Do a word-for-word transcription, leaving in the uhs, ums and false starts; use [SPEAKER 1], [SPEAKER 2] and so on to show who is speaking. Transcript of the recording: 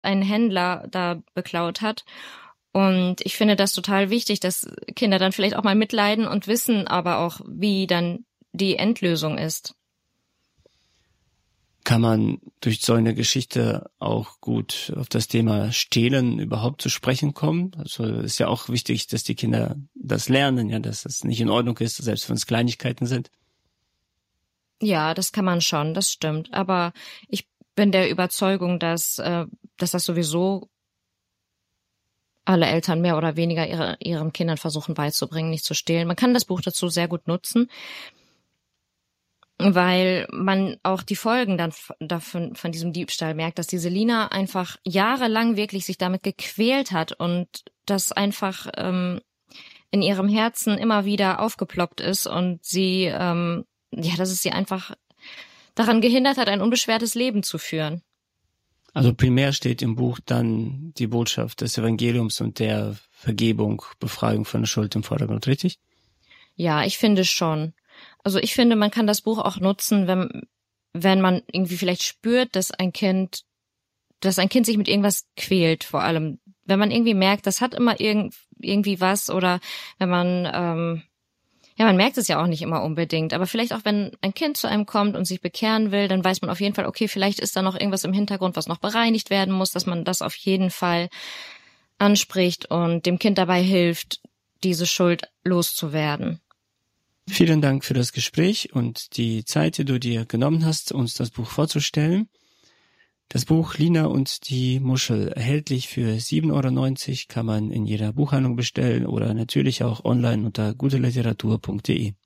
[SPEAKER 1] ein Händler da beklaut hat. Und ich finde das total wichtig, dass Kinder dann vielleicht auch mal mitleiden und wissen aber auch, wie dann die Endlösung ist.
[SPEAKER 2] Kann man durch so eine Geschichte auch gut auf das Thema Stehlen überhaupt zu sprechen kommen? Also ist ja auch wichtig, dass die Kinder das lernen, ja, dass das nicht in Ordnung ist, selbst wenn es Kleinigkeiten sind.
[SPEAKER 1] Ja, das kann man schon, das stimmt. Aber ich bin der Überzeugung, dass, äh, dass das sowieso alle Eltern mehr oder weniger ihre, ihren Kindern versuchen beizubringen, nicht zu stehlen. Man kann das Buch dazu sehr gut nutzen, weil man auch die Folgen dann davon, von diesem Diebstahl merkt, dass diese Lina einfach jahrelang wirklich sich damit gequält hat und das einfach ähm, in ihrem Herzen immer wieder aufgeploppt ist und sie, ähm, ja, dass es sie einfach daran gehindert hat, ein unbeschwertes Leben zu führen.
[SPEAKER 2] Also primär steht im Buch dann die Botschaft des Evangeliums und der Vergebung, Befreiung von der Schuld im Vordergrund, richtig?
[SPEAKER 1] Ja, ich finde schon. Also ich finde, man kann das Buch auch nutzen, wenn wenn man irgendwie vielleicht spürt, dass ein Kind, dass ein Kind sich mit irgendwas quält, vor allem. Wenn man irgendwie merkt, das hat immer irgend, irgendwie was, oder wenn man, ähm, ja, man merkt es ja auch nicht immer unbedingt, aber vielleicht auch, wenn ein Kind zu einem kommt und sich bekehren will, dann weiß man auf jeden Fall, okay, vielleicht ist da noch irgendwas im Hintergrund, was noch bereinigt werden muss, dass man das auf jeden Fall anspricht und dem Kind dabei hilft, diese Schuld loszuwerden.
[SPEAKER 2] Vielen Dank für das Gespräch und die Zeit, die du dir genommen hast, uns das Buch vorzustellen. Das Buch Lina und die Muschel, erhältlich für sieben Euro neunzig, kann man in jeder Buchhandlung bestellen oder natürlich auch online unter guteliteratur punkt de.